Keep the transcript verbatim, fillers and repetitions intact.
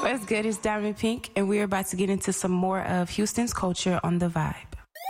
What's good? It's Diamond Pink, and we're about to get into some more of Houston's culture on The Vibe.